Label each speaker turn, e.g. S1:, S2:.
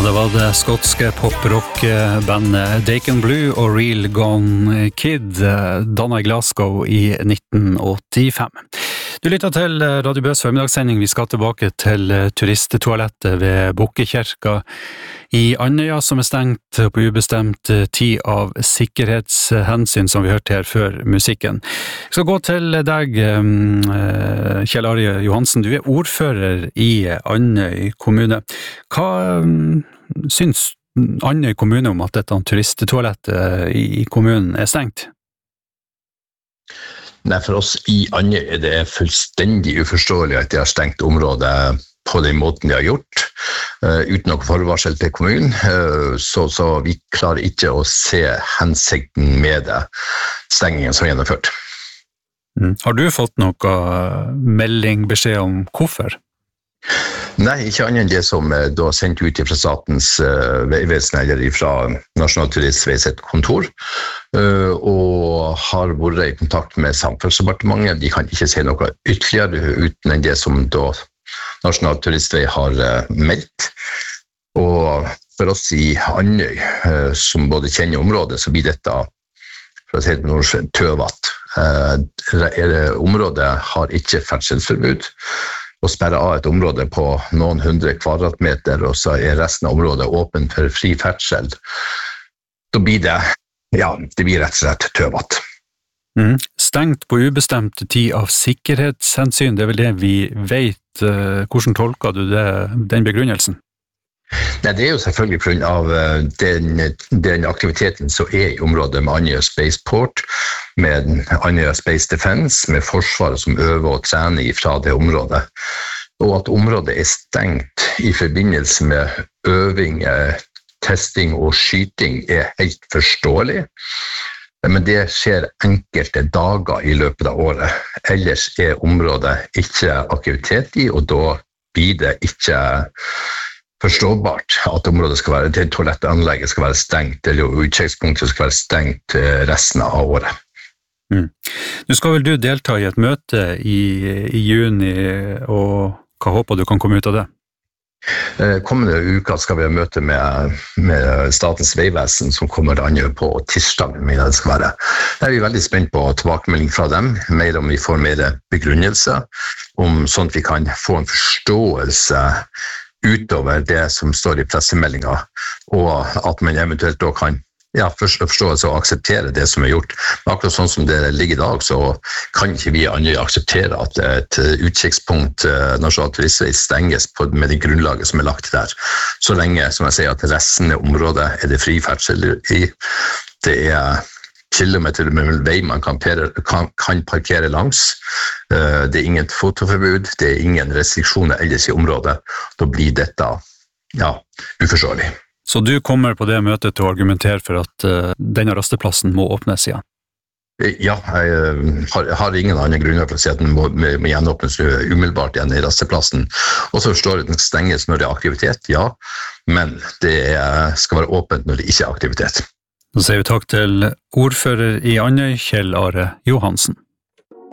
S1: Det var det skotske pop-rock-bandet Dakin Blue og Real Gone Kid, dannet i Glasgow i 1985. Du lytter til Radio Bøs formidagssending. Vi skal tilbake til turisttoalettet ved Bukkekirka i Andøya, som stengt på ubestemt tid av sikkerhetshensyn, som vi hørte her før musikken. Jeg skal gå til deg, Kjell Arje Johansen. Du er ordfører i Andøy kommune. Hva syns Andøy kommune om at dette turisttoalettet i kommunen er stengt?
S2: Nei, for oss i Andøy er det fullstendig uforståelig at de har stengt området på den måten de har gjort, uten noe forvarsel til kommunen, så vi klarer ikke å se hensikten med det, stengingen som er gjennomført.
S1: Har du fått noe melding, beskjed om hvorfor?
S2: Nei, ikke annet enn det som da er sendt ut fra Statens vegvesen eller fra Nasjonal Turistvei sitt kontor, og har vært i kontakt med Samferdselsdepartementet. De kan ikke se noe ytterligere uten enn det som da Nasjonal Turistvei har meldt. Og for oss i Andøy, som både kjenner området, så blir dette, for å si det på norsk, tøvatt. Området har ikke ferdselsforbud, og sperre av et område på noen 100 kvadratmeter, og så er resten av området åpen for fri ferdsel. Da blir det, det blir rett og slett tøvatt.
S1: Stengt på ubestemt tid av sikkerhetshensyn, det er vel det vi vet. Hvordan tolker du den begrunnelsen?
S2: Nei, det er jo selvfølgelig på grunn av den aktiviteten som er i området med Andøya Spaceport, med Andøya Space Defense, med Forsvaret som øver og trener fra det området. Og at området er stengt i forbindelse med øving, testing og skyting er helt forståelig. Men det skjer enkelte dager i løpet av året. Ellers er området ikke aktivitet i, og da blir det ikke forståbart at området skal være, det toalettanlegget skal være stengt, eller utkikspunktet skal være stengt resten av året.
S1: Nu skal vel du delta i et møte i juni, og hva håper du kan komme ut av det?
S2: Kommende uka skal vi ha møte med Statens vegvesen som kommer an på tirsdag, mener det skal være. Da er vi veldig spent på tilbakemelding fra dem, mer om vi får mer begrunnelse, om sånn at vi kan få en forståelse utover det som står i pressemeldinga, og at man eventuelt da kan forståelse og akseptere det som er gjort. Men akkurat sånn som det ligger i dag, så kan ikke vi andre akseptere at et utkikspunkt Nasjonal Turistvei stenges med det grunnlaget som er lagt der. Så lenge, som jeg sier, at resten av området er det fri ferdsel i. Det er kilometer med vei man kan parkere langs. Det er ingen fotoforbud, det er ingen restriksjoner ellers i området. Da blir dette, uforståelig.
S1: Så du kommer på det møtet til å argumentere for at denne rasteplassen må åpnes igjen?
S2: Ja, jeg har ingen annen grunner for å si at den må gjenåpnes umiddelbart igjen i rasteplassen. Og så forstår jeg at den stenges når det er aktivitet, men det skal være åpent når det ikke er aktivitet.
S1: Så sier vi takk til ordfører i Andøy, Kjell Arje Johansen.